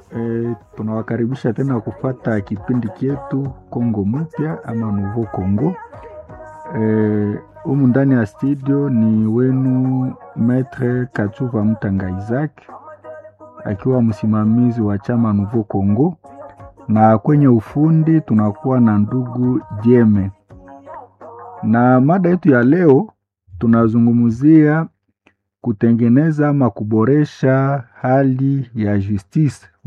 Tunawakaribisha tena kufuata kipindi chetu Kongo Mpya ama Nouveau Congo. Humu ndani ya studio ni wenu Maître Kachuva Mutanga Isaac akiwa msimamizi wa chama Nouveau Congo, na kwenye ufundi tunakuwa na ndugu Jeme. Na mada yetu ya leo tunazungumzia kutengeneza ama kuboresha hali ya justice